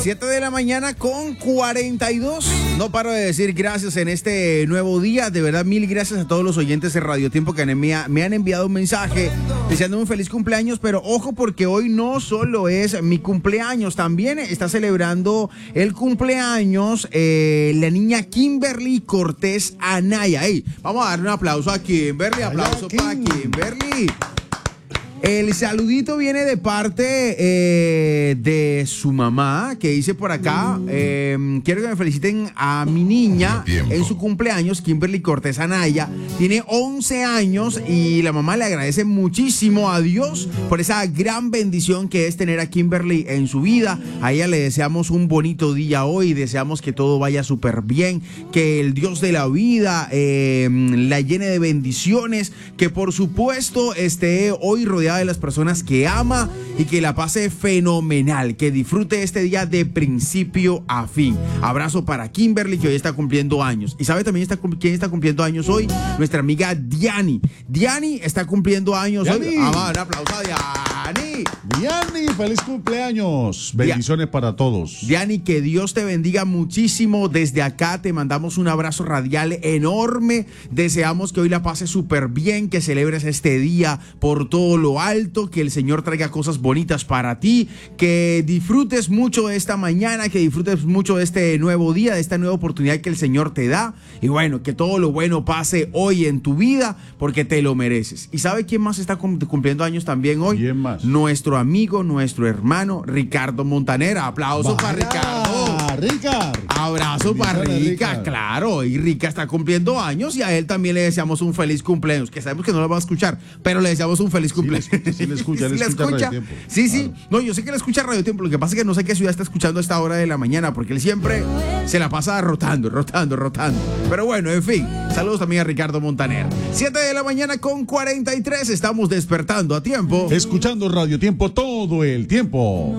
7 de la mañana con 42. No paro de decir gracias en este nuevo día. De verdad, mil gracias a todos los oyentes de Radio Tiempo que me han enviado un mensaje deseándome un feliz cumpleaños. Pero ojo, porque hoy no solo es mi cumpleaños, también está celebrando el cumpleaños la niña Kimberly Cortés Anaya. Hey, vamos a darle un aplauso a Kimberly. Aplauso para Kimberly. El saludito viene de parte de su mamá, que dice por acá, quiero que me feliciten a mi niña en su cumpleaños, Kimberly Cortés Anaya. Tiene 11 años y la mamá le agradece muchísimo a Dios por esa gran bendición que es tener a Kimberly en su vida. A ella le deseamos un bonito día hoy, deseamos que todo vaya súper bien, que el Dios de la vida la llene de bendiciones, que por supuesto esté hoy rodeada de las personas que ama y que la pase fenomenal, que disfrute este día de principio a fin. Abrazo para Kimberly, que hoy está cumpliendo años. ¿Y sabe también quién está cumpliendo años hoy? Nuestra amiga Diani. Diani está cumpliendo años hoy. Un aplauso a Diani. Diani, feliz cumpleaños. Bendiciones para todos. Diani, que Dios te bendiga muchísimo. Desde acá te mandamos un abrazo radial enorme. Deseamos que hoy la pases súper bien, que celebres este día por todo lo alto, que el Señor traiga cosas bonitas para ti, que disfrutes mucho de esta mañana, que disfrutes mucho de este nuevo día, de esta nueva oportunidad que el Señor te da. Y bueno, que todo lo bueno pase hoy en tu vida, porque te lo mereces. ¿Y sabe quién más está cumpliendo años también hoy? ¿Quién más? Nuestro amigo, nuestro hermano, Ricardo Montanera. Aplausos para Ricardo. Ricardo. Abrazo para Rica, claro. Y Rica está cumpliendo años y a él también le deseamos un feliz cumpleaños, que sabemos que no lo va a escuchar, pero le deseamos un feliz cumpleaños. Sí, le escucha, ¿Sí le escucha Radio Tiempo. Sí, claro. No, yo sé que le escucha Radio Tiempo. Lo que pasa es que no sé qué ciudad está escuchando a esta hora de la mañana, porque él siempre se la pasa rotando. Pero bueno, en fin, saludos también a Ricardo Montaner. 7 de la mañana con 43, estamos despertando a tiempo. Escuchando Radio Tiempo todo el tiempo.